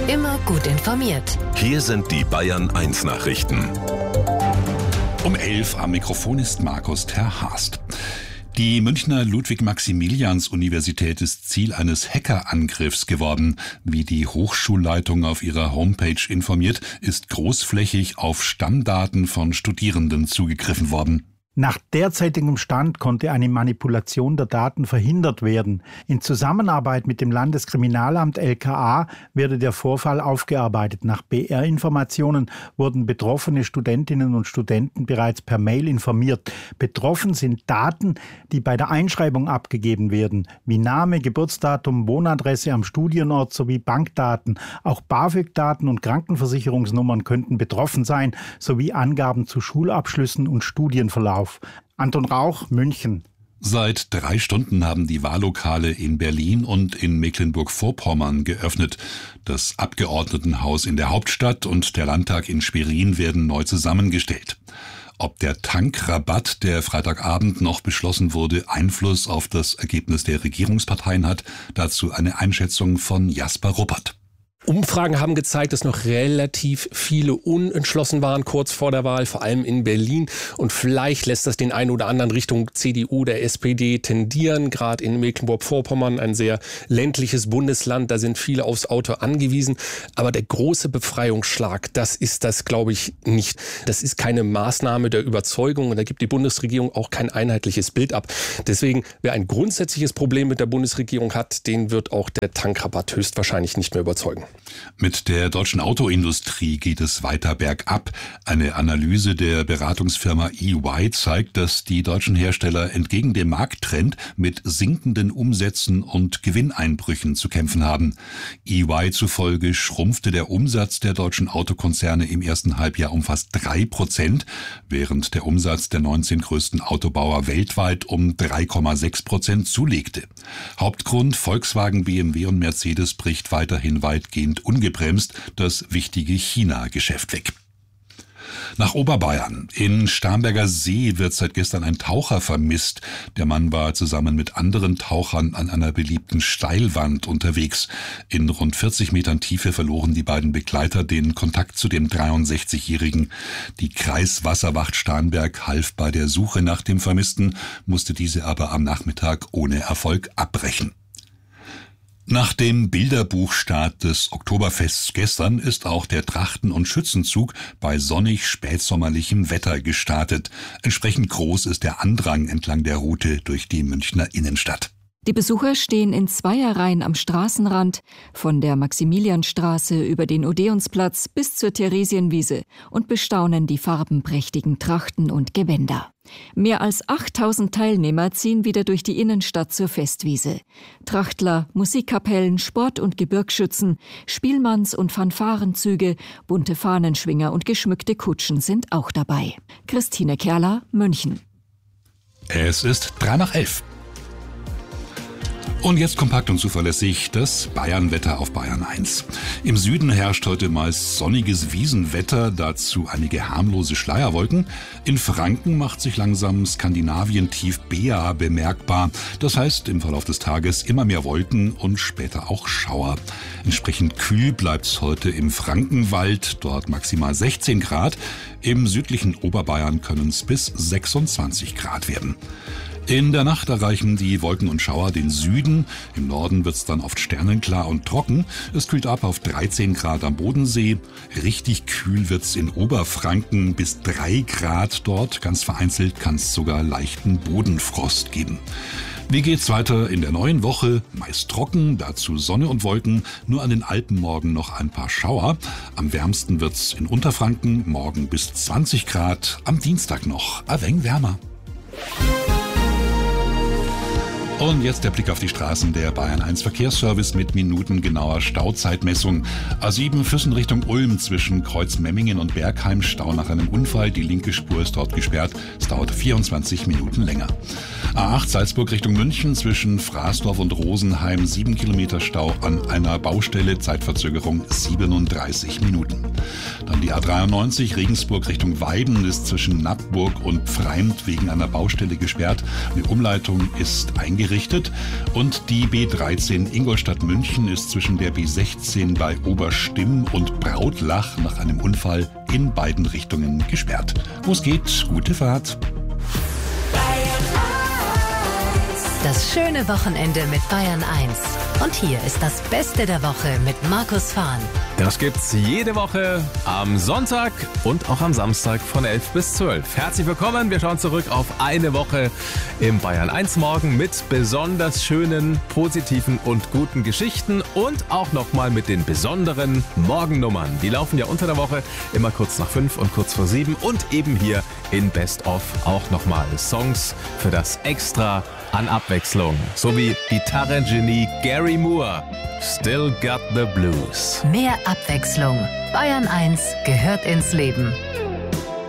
Immer gut informiert. Hier sind die Bayern 1 Nachrichten. Um 11 am Mikrofon ist Markus Ter-Haast. Die Münchner Ludwig-Maximilians-Universität ist Ziel eines Hackerangriffs geworden. Wie die Hochschulleitung auf ihrer Homepage informiert, ist großflächig auf Stammdaten von Studierenden zugegriffen worden. Nach derzeitigem Stand konnte eine Manipulation der Daten verhindert werden. In Zusammenarbeit mit dem Landeskriminalamt LKA werde der Vorfall aufgearbeitet. Nach BR-Informationen wurden betroffene Studentinnen und Studenten bereits per Mail informiert. Betroffen sind Daten, die bei der Einschreibung abgegeben werden, wie Name, Geburtsdatum, Wohnadresse am Studienort sowie Bankdaten. Auch BAföG-Daten und Krankenversicherungsnummern könnten betroffen sein, sowie Angaben zu Schulabschlüssen und Studienverlauf. Anton Rauch, München. Seit 3 Stunden haben die Wahllokale in Berlin und in Mecklenburg-Vorpommern geöffnet. Das Abgeordnetenhaus in der Hauptstadt und der Landtag in Schwerin werden neu zusammengestellt. Ob der Tankrabatt, der Freitagabend noch beschlossen wurde, Einfluss auf das Ergebnis der Regierungsparteien hat, dazu eine Einschätzung von Jasper Ruppert. Umfragen haben gezeigt, dass noch relativ viele unentschlossen waren kurz vor der Wahl, vor allem in Berlin. Und vielleicht lässt das den einen oder anderen Richtung CDU, der SPD tendieren. Gerade in Mecklenburg-Vorpommern, ein sehr ländliches Bundesland, da sind viele aufs Auto angewiesen. Aber der große Befreiungsschlag, das ist das, glaube ich, nicht. Das ist keine Maßnahme der Überzeugung und da gibt die Bundesregierung auch kein einheitliches Bild ab. Deswegen, wer ein grundsätzliches Problem mit der Bundesregierung hat, den wird auch der Tankrabatt höchstwahrscheinlich nicht mehr überzeugen. Mit der deutschen Autoindustrie geht es weiter bergab. Eine Analyse der Beratungsfirma EY zeigt, dass die deutschen Hersteller entgegen dem Markttrend mit sinkenden Umsätzen und Gewinneinbrüchen zu kämpfen haben. EY zufolge schrumpfte der Umsatz der deutschen Autokonzerne im ersten Halbjahr um fast 3%, während der Umsatz der 19 größten Autobauer weltweit um 3,6% zulegte. Hauptgrund: Volkswagen, BMW und Mercedes bricht weiterhin weitgehend ungebremst das wichtige China-Geschäft weg. Nach Oberbayern. In Starnberger See wird seit gestern ein Taucher vermisst. Der Mann war zusammen mit anderen Tauchern an einer beliebten Steilwand unterwegs. In rund 40 Metern Tiefe verloren die beiden Begleiter den Kontakt zu dem 63-Jährigen. Die Kreiswasserwacht Starnberg half bei der Suche nach dem Vermissten, musste diese aber am Nachmittag ohne Erfolg abbrechen. Nach dem Bilderbuchstart des Oktoberfests gestern ist auch der Trachten- und Schützenzug bei sonnig spätsommerlichem Wetter gestartet. Entsprechend groß ist der Andrang entlang der Route durch die Münchner Innenstadt. Die Besucher stehen in Zweierreihen am Straßenrand, von der Maximilianstraße über den Odeonsplatz bis zur Theresienwiese und bestaunen die farbenprächtigen Trachten und Gewänder. Mehr als 8000 Teilnehmer ziehen wieder durch die Innenstadt zur Festwiese. Trachtler, Musikkapellen, Sport- und Gebirgsschützen, Spielmanns- und Fanfarenzüge, bunte Fahnenschwinger und geschmückte Kutschen sind auch dabei. Christine Kerler, München. Es ist 11:03. Und jetzt kompakt und zuverlässig das Bayernwetter auf Bayern 1. Im Süden herrscht heute meist sonniges Wiesenwetter, dazu einige harmlose Schleierwolken. In Franken macht sich langsam Skandinavien-Tief Bea bemerkbar. Das heißt, im Verlauf des Tages immer mehr Wolken und später auch Schauer. Entsprechend kühl bleibt's heute im Frankenwald, dort maximal 16 Grad. Im südlichen Oberbayern können es bis 26 Grad werden. In der Nacht erreichen die Wolken und Schauer den Süden. Im Norden wird's dann oft sternenklar und trocken. Es kühlt ab auf 13 Grad am Bodensee. Richtig kühl wird's in Oberfranken, bis 3 Grad dort. Ganz vereinzelt kann's sogar leichten Bodenfrost geben. Wie geht's weiter in der neuen Woche? Meist trocken, dazu Sonne und Wolken. Nur an den Alpen morgen noch ein paar Schauer. Am wärmsten wird's in Unterfranken, morgen bis 20 Grad. Am Dienstag noch ein wenig wärmer. Und jetzt der Blick auf die Straßen. Der Bayern 1 Verkehrsservice mit minutengenauer Stauzeitmessung. A7 Füssen Richtung Ulm zwischen Kreuzmemmingen und Bergheim. Stau nach einem Unfall. Die linke Spur ist dort gesperrt. Es dauert 24 Minuten länger. A8 Salzburg Richtung München zwischen Fraßdorf und Rosenheim. 7 Kilometer Stau an einer Baustelle. Zeitverzögerung 37 Minuten. Dann die A93 Regensburg Richtung Weiden ist zwischen Nattburg und Pfreimd wegen einer Baustelle gesperrt. Eine Umleitung ist eingerichtet. gerichtet. Und die B13 Ingolstadt-München ist zwischen der B16 bei Oberstimm und Brautlach nach einem Unfall in beiden Richtungen gesperrt. Wo es geht, gute Fahrt. Das schöne Wochenende mit Bayern 1. Und hier ist das Beste der Woche mit Markus Fahn. Das gibt's jede Woche am Sonntag und auch am Samstag von 11 bis 12. Herzlich willkommen. Wir schauen zurück auf eine Woche im Bayern 1 Morgen mit besonders schönen, positiven und guten Geschichten und auch nochmal mit den besonderen Morgennummern. Die laufen ja unter der Woche immer kurz nach 5 und kurz vor 7 und eben hier in Best of auch nochmal Songs für das Extra an Abwechslung. So wie Gitarrengenie Gary Moore. Still Got the Blues. Mehr Abwechslung. Bayern 1 gehört ins Leben.